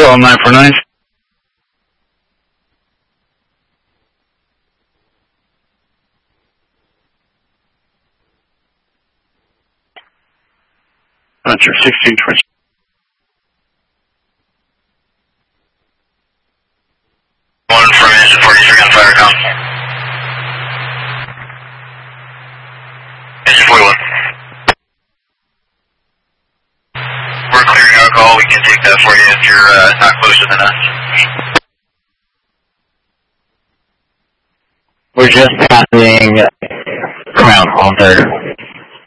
call 949. Answer 1620. One from engine 43 on fire com. Engine 41. We're clearing alcohol. We can take that for you if you're not closer than us. We're just passing Crown on 3rd.